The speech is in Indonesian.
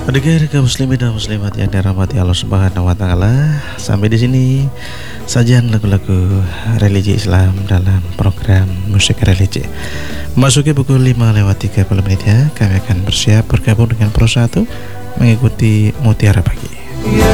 Adik kaum muslimin dan muslimat yang dirahmati Allah Subhanahu wa taala, sampai di sini sajian lagu-lagu religi Islam dalam program musik religi. Masuki pukul 5:30 ya, kami akan bersiap bergabung dengan Pro 1 mengikuti Mutiara Pagi.